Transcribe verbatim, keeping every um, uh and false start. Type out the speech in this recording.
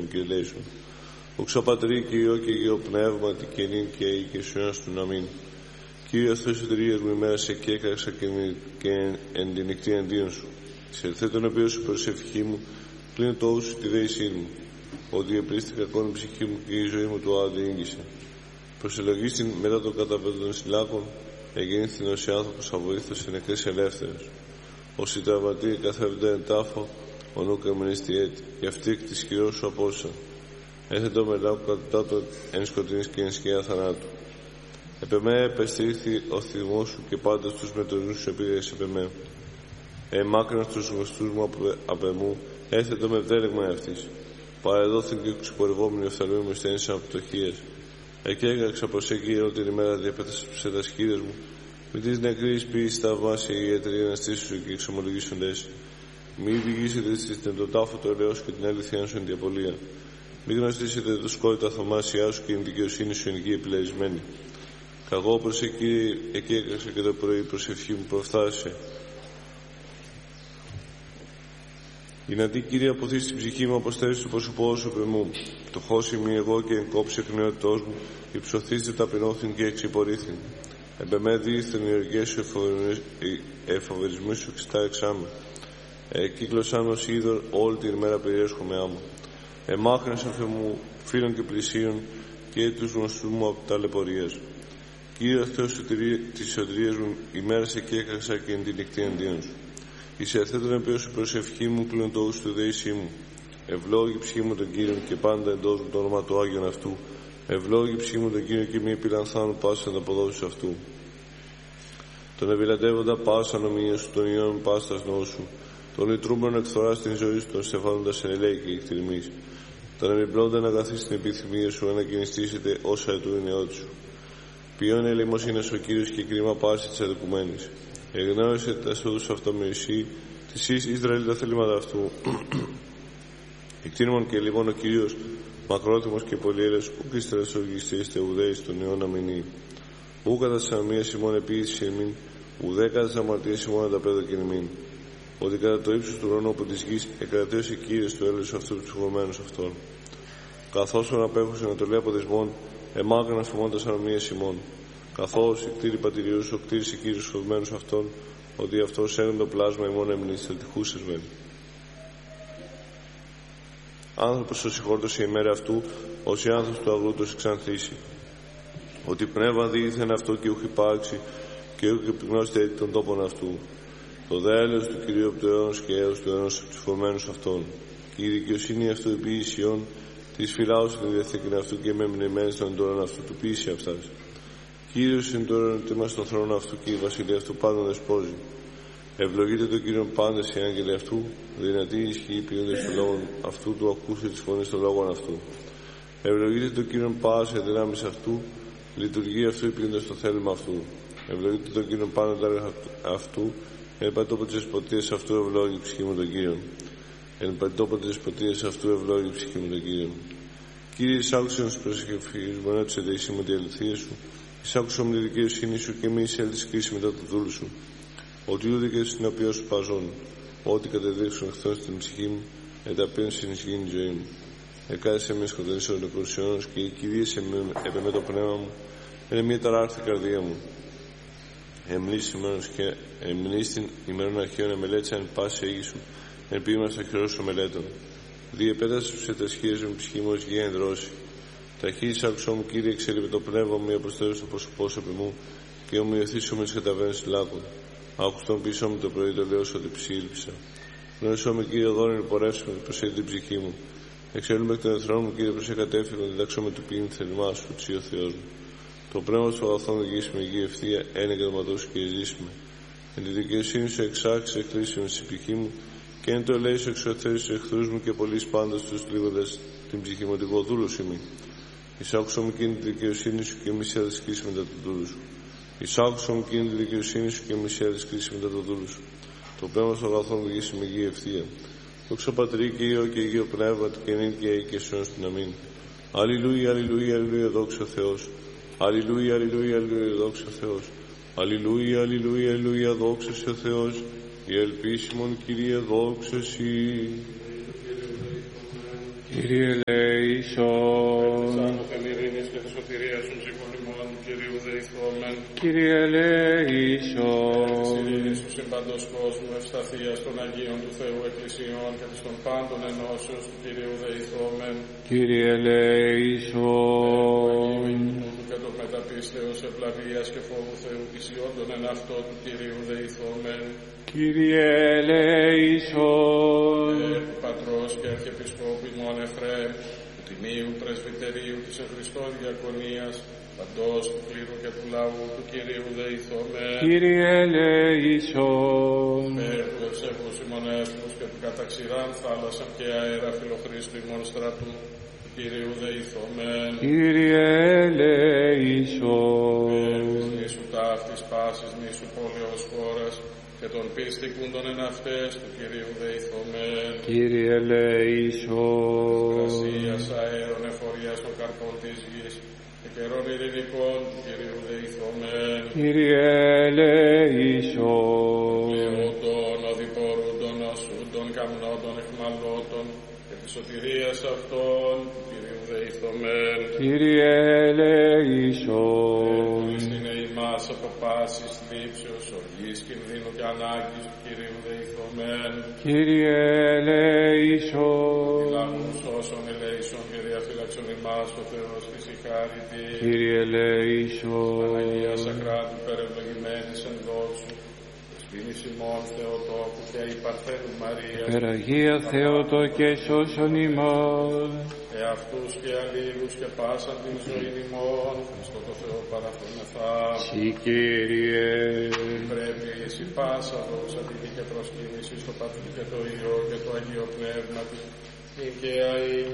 μου και ελέησον. Δόξα Πατρί και Υιό και Αγίο Πνεύματι και νυν και αεί και στους αιώνας του αμήν. Κύριε Θεός σωτηρίας μου, ημέρα σε και έκραξα και εν τη νυχτή εναντίον σου. Σε ελθέ τον οποίο σου προσευχή μου, κλείνω το ous σου τη δέησή μου. Ότι επρίστηκα ακόμη η ψυχή μου και η ζωή μου το άδει ήγγισε. Προσελογίστην μετά των καταπέτων των συλλάκων, εγεννήθην ως άνθρωπος αβοήθος εν εκρής ελεύθερος. Όσοι τραυματίε καθέβαινται εν τάφο, ο νου καμενίστη έτη, και αυτοί εκ της χειρός σου απόστασαν. Έθετο με λάκου κατωτάτων εν σκοτεινής και εν σκιά θανάτου. Επ' εμέ επεστήριχθη ο θυμός σου και πάντα στους μετωρινούς σου επήγαγες επ' εμέ. Εμάκρυναν στους γνωστούς μου απ' εμού, έθετο με βδέλεγμα αυτής. Παρεδόθην και ξεπορευόμενοι οφθαλμοί μου στένησαν από πτωχίες. Εκέγαξα προς εκεί όλη την ημέρα διαπέθασα τους ετασχίδες μου. Με τις νεκρής ποιήσεις θαυμάσια οι ιατροί αναστήσουν σου και εξομολογήσοντες. Μη διηγήσετε στην τον τάφο το ελαιός και την αληθειά σου εν διαπολία. Μη γνωστήσετε το σκότι τα θαυμάσια σου και την δικαιοσύνη σου εν γη επιλαρισμένη. Καγώ προς εκεί εκέγαξα και το πρωί προσευχή μου προφθάσε. Δυνατή Κύριε, αποθείς την ψυχή μου, αποστέρεις το πρόσωπό σου πρε μου. Πτωχός είμαι εγώ και εγκόψει εκ νεότητός μου, υψωθείς δε ταπεινώθην και εξυπορήθην. Επ' εμέ διήθεν οι οργές σου εφοβερισμοί σου εξτάρεξά με. Εκύκλωσάν ως είδωρ όλη την ημέρα περιέσχομαι άμμο. Εμάχνεσαν Θεέ μου φίλων και πλησίων και τους γνωστούς μου από ταλαιπωρίες. Κύριε Θεός της σωτηρίας μου, ημέρα σε και έκαξα και εν τη νυχτή εναντίον σου. Εις ερθέ τον οποίο σου προσευχή μου κλείνω το ous του δέησή μου. Ευλόγη ψυχή μου τον Κύριον και πάντα εντός μου το όνομα του Άγιον αυτού. Ευλόγη ψυχή μου τον Κύριο και μη επιλανθάνου πάσα ανταποδόσεις αυτού. Τον ευηλαντεύοντα πάσα νομία σου, τον ιών πάστας νόου σου. Τον λυτρούμενο εκθορά στην ζωή σου, τον στεφάνοντας εν ελέη και εκτιμής. Τον εμπιπλώντα να αγαθείς στην επιθυμία σου, ανακοινιστήσετε όσα ετού είναι νεότη σου. Ποιόν ελεημός είναι ο Κύριος και κρίμα πάση της αδικουμένης. Εγνώρισε τα σώδους αυτομερισί, της εις Ισραήλ τα θελήματα αυτού. Εκτείνομον και λοιπόν ο Κύριος, μακρότιμος και πολυέλεος, ουκ ύστερας οργιστήστε ουδέης των αιώνα μηνύ. Ου κατά της αμίας ημών επίησης εμήν, ουδέ κατά της αμαρτίας ημών ανταπέδωκεν εμήν. Ότι κατά το ύψος του ουρανού από της γης εκρατέωσε Κύριος του έλεος αυτού του ψυχωμένους αυτών. Καθώς τον απέχωσε ανατολή από δεσμών, εμάγνα φημώντας ανομίες ημών. Καθώς η κτήρη πατηριού σου κτήρισε Κύριος φοβμένους αυτών, ότι αυτός έγνε το πλάσμα ημών έμεινε στρατιχούσες μεν. Άνθρωπος ο συγχώρτος η ημέρα αυτού, ως η άνθρωπος του αγρούτος εξανθρήσει. Ότι πνεύμα διήθεν αυτό και ούχ υπάρξει, και ούχ επιγνώστε έτη των τόπων αυτού. Το δέλεος του Κυρίου από το αιώνος και έως του αιώνος από τους φοβμένους αυτών. Και η δικαιοσύνη αυτού επί Ισιών, της φυλάους την διαθήκην αυτού και με μνημένης στον εντόρων αυτού του ποιήσει αυτάς. Κύριος είναι τώρα ότι στον θρόνο αυτού και η βασιλεία αυτού πάντων δεσπόζει. Ευλογείτε τον Κύριον πάντες οι άγγελοι αυτού, δυνατοί ισχύει ποιούνται στο λόγο αυτού του ακούσε τις φωνές των λόγων αυτού. Ευλογείτε τον Κύριον πάσα δυνάμεις αυτού, λειτουργεί αυτού ποιούνται στο θέλημα αυτού. Ευλογείτε τον Κύριον πάνω τα έργα αυτού, εν πατώπο της δεσποτείας αυτού ευλόγη ψυχή μου τον Κύριον. Εν πατώπο της δεσποτείας αυτού ευλόγη ψυχή μου τον Κύριον. Κύριε, εισάκουσον στους προσευχείς μου, ενώτησε δεήσι μου τη αληθεία σου. Εισάκουσον με τη δικαιοσύνη σου και μη εισέλθεις κρίση μετά του δούλου σου. Ότι ούδε και στην οποία σου παζών, ό,τι κατεδείξουν εχθρόν στην ψυχή μου, εταπέν συνισχύει η ζωή μου. Εκάθισε με σκοτεινής ο νεκροσιώνος και κυρίσε με επ' εμέ το πνεύμα μου, είναι μια ταράχτη καρδία μου. Εμλήσει ημέρος και εμνίστην ημέρων αρχαίων εμελέτησαν εν πάση αίγη σου, εν ποίημα στα χειρός σου μελέτων. Διεπέτασε τους ετασχείες μου ψυχή μου ως γη ενδρώσει. Ταχύς άκουσό μου, Κύριε, εξέλιπε το πνεύμα μου, αποστέλωσε το πρόσωπό σου επί μου, και ομοιωθήσου με τις καταβαίνεις λάκων. Άκουστον πίσω μου το πρωί, το λέω ότι ψήλπισα. Γνώρισό με, Κύριε, δόνη πορεύσουμε, προσέχει την ψυχή μου. Εξέλουμε εκ των εχθρών μου, Κύριε, προσεκατέφυγον, διδάξω με του ποιήν θελμά σου, τσι ο Θεός μου. Το πνεύμα του αγαθών οδηγήσουμε γη ευθεία, ένε καταματώσει και ζήσουμε. Εν τη δικαιοσύνη σου εξάξει, εκκλήσεων στη ψυχή μου, και εν το ελέη σου εξωθέρει στου εχθρού μου και πολλοί πάντω του λίγοντα την ψυχή μου, εγώ δούλο είμαι. Εισάκουσα μου εκείνη τη δικαιοσύνη σου και μη σε αδεισκήσει μετά τον δούλο σου. Εισάκουσα μου εκείνη τη δικαιοσύνη σου και μη σε αδεισκήσει μετά τον δούλο σου. Το πνεύμα του αγαθών οδηγήσουμε γη ευθεία. Δόξα Πατρί και Υιό και Αγίο Πνεύμα και νυν και αεί και σιών στην αμήν. Αλληλούια, αλληλούια, αλληλούια, δόξα Θεός. Αλληλούια, αλληλούια, αλληλούια, δόξα Θεός. Αλληλούια, αλληλούια, αλληλούια, δόξα σε ο Θεός. Η ελπίσιμον Κυρία, δόξα Συ. Κύριε ελέησον. Άνωθεν ειρήνης και της σωτηρίας των ψυχών ημών του Κυρίου δεηθόμεν. Κύριε ελέησον. Της ειρήνης του συμπαντός κόσμου, ευσταθίας των Αγίων του Θεού Εκκλησιών και της των πάντων ενώσεως του Κυρίου δεηθόμεν. Κύριε ελέησον. Και των μεταπίστεως ευλαβίας και φόβου Θεού πλησιόντων εν αυτό του Κυρίου δεηθόμεν. Κύριε ελέησον. Του Πατρός και Αρχιεπισκόπου ημών Εφραίμ, του Τιμίου Πρεσβυτερίου της Ευχριστός Διακονίας, παντός του κλήρου και του λαού του Κυρίου δεηθόμεν. Κύριε ελέησον. Υπέρ του ευσεβούς ημών έθνους και του καταξηράν θάλασσαν και αέρα φιλοχρήστου ημών στρατού, του Κυρίου δεηθόμεν. Κύριε ελέησον. Υπέρ της νήσου ταύτης πάσης νήσου πόλεως χώρας, και των πίστικουντων εν αυτές του Κυρίου δεηθόμεν. Κύριε ελέησον. Κρασίας αέρων εφορίας των καρπών της γης και καιρών ειρηνικών του Κυρίου δεηθόμεν. Κύριε ελέησον. Πλεόντων, οδηπορούντων, οσούντων, καμνόντων, εχμαλώτων και της σωτηρίας αυτών του Κυρίου δεηθόμεν. Κύριε ελέησον. Χριστίνε ημάς από πάσης θλίψεως, οργής, κινδύνου και ανάγκης του Κυρίου δεηθόμεν. Κύριε ελέησον. Λαούς όσων ελέησον και διαφύλαξον ημάς ο Θεός της η χάρητη. Κύριε ελέησον. Αγία Σακράτου περευλογημένης εν δόξου, δεσποίνης ημών Θεοτόκου και η Παρθένου Μαρίας, Περαγία Θεότο και σώσον ημών. εαυτούς και αλλήλους και πάσαν την ζωή ημών, Χριστό το Θεό παραθόμεθα. Συ Κύριε. Πρέπει εις η πάσα δόξα τιμή και προσκύνηση στο Πατρί και το Υιό και το Αγίο Πνεύμα της, νικαία